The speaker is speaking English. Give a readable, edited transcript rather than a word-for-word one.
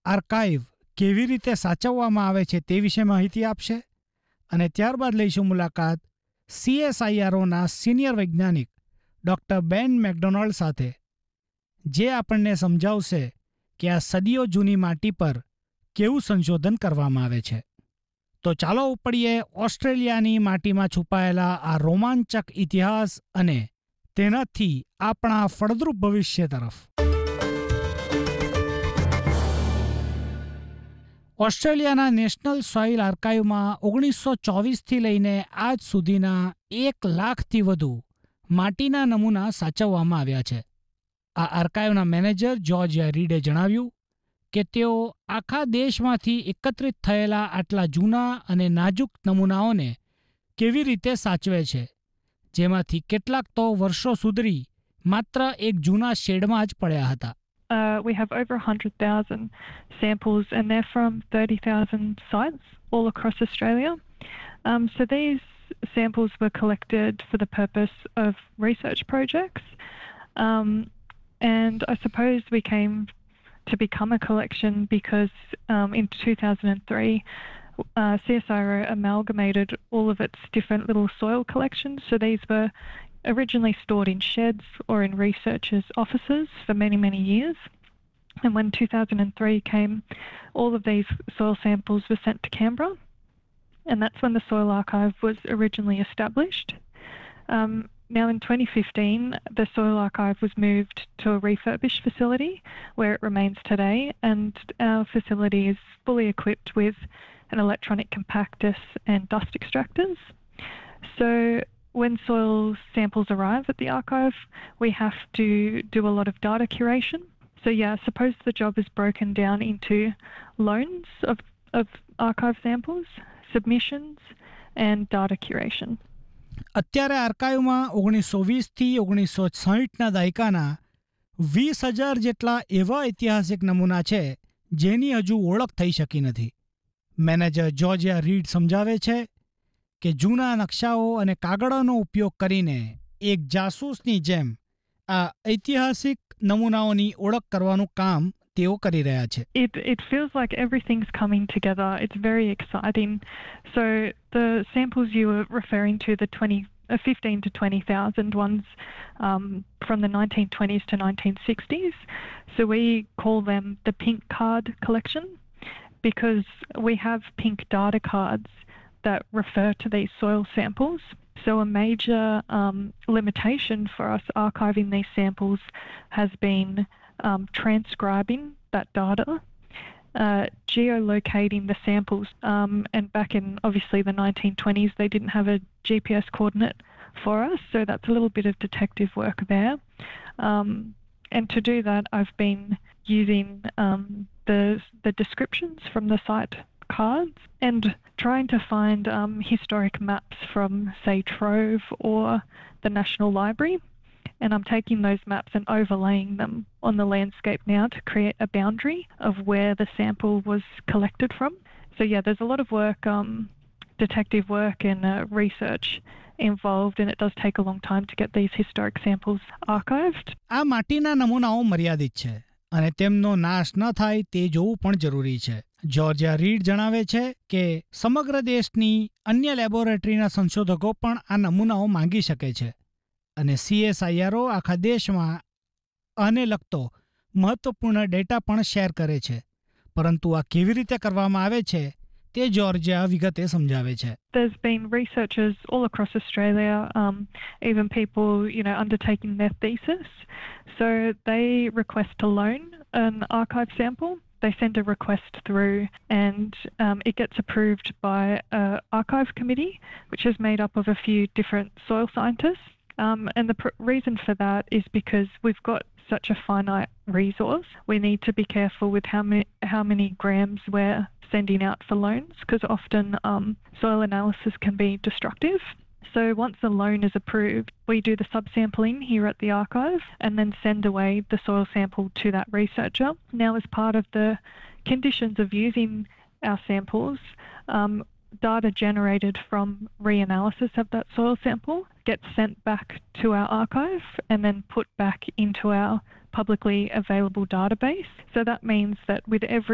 Archive કેવી રીતે સાચવવામાં આવે છે તે વિશે માહિતી આપશે અને ત્યારબાદ લઈશું મુલાકાત CSIROના સિનિયર વૈજ્ઞાનિક ડૉક્ટર બેન મેકડોનાલ્ડ સાથે, જે આપણને સમજાવશે કે આ સદીઓ જૂની માટી પર કેવું સંશોધન કરવામાં આવે છે. તો ચાલો ઉપડીએ ઓસ્ટ્રેલિયાની માટીમાં છુપાયેલા આ રોમાંચક ઇતિહાસ અને તેનાથી આપણા ફળદ્રુપ ભવિષ્ય તરફ. ઓસ્ટ્રેલિયાના નેશનલ સોઇલ આર્કાઇવમાં 1924થી લઈને આજ સુધીના 1 લાખથી વધુ માટીના નમૂના સાચવવામાં આવ્યા છે. આ આર્કાઇવના મેનેજર જ્યોર્જિયા રીડે જણાવ્યું કે તેઓ આખા દેશમાંથી એકત્રિત થયેલા આટલા જૂના અને નાજુક નમૂનાઓને કેવી રીતે સાચવે છે, જેમાંથી કેટલાક તો વર્ષો સુધી માત્ર એક જૂના શેડમાં જ પડ્યા હતા. We have over 100,000 samples and they're from 30,000 sites all across Australia. So these samples were collected for the purpose of research projects. And I suppose we came to become a collection because in 2003 CSIRO amalgamated all of its different little soil collections. So these were originally stored in sheds or in researchers' offices for many, many years. And when 2003 came, all of these soil samples were sent to Canberra. And that's when the Soil Archive was originally established. Now in 2015, the Soil Archive was moved to a refurbished facility where it remains today. And our facility is fully equipped with an electronic compactus and dust extractors. So when soil samples arrive at the archive, we have to do a lot of data curation. So yeah, suppose the job is broken down into loans of archive samples, submissions and data curation. અત્યારે આર્કાઇવમાં 1920થી 1960ના દાયકાના 20,000 જેટલા એવા ઐતિહાસિક નમૂના છે જેની હજુ ઓળખ થઈ શકી નથી. મેનેજર જ્યોર્જિયા રીડ સમજાવે છે કે જૂના નકશાઓ અને કાગળોનો ઉપયોગ કરીને એક જાસૂસની જેમ આ ઐતિહાસિક નમૂનાઓની ઓળખ કરવાનું કામ તેઓ કરી રહ્યા છે. It feels like everything's coming together. It's very exciting. So the samples you were referring to, the 15 to 20,000 ones from the 1920s to 1960s. So we call them the pink card collection because we have pink data cards that refer to these soil samples. So a major limitation for us archiving these samples has been transcribing that data, geolocating the samples. And back in obviously the 1920s, they didn't have a GPS coordinate for us, so that's a little bit of detective work there. And to do that, I've been using the descriptions from the site cards and trying to find historic maps from, say, Trove or the National Library. And I'm taking those maps and overlaying them on the landscape now to create a boundary of where the sample was collected from. So yeah, there's a lot of work, detective work and research involved, and it does take a long time to get these historic samples archived. આ માટીના નમૂનાઓ મર્યાદિત છે અને તેમનો નાશ ન થાય તે જોવું પણ જરૂરી છે. જ્યોર્જિયા રીડ જણાવે છે કે સમગ્ર દેશની અન્ય લેબોરેટરીના સંશોધકો પણ આ નમૂનાઓ માંગી શકે છે અને CSIRO આખા દેશમાં આને લગતો મહત્વપૂર્ણ ડેટા પણ શેર કરે છે, પરંતુ આ કેવી રીતે કરવામાં આવે છે તે જ્યોર્જિયા વિગતે સમજાવે છે. There's been researchers all across Australia, even people, undertaking their thesis. So they request a loan an archive sample. They send a request through and it gets approved by an archive committee, which is made up of a few different soil scientists. And the reason for that is because we've got such a finite resource. We need to be careful with how many grams we're sending out for loans, because often soil analysis can be destructive. So once a loan is approved, we do the subsampling here at the archive and then send away the soil sample to that researcher. Now, as part of the conditions of using our samples, data generated from reanalysis of that soil sample gets sent back to our archive and then put back into our publicly available database. So that means that with every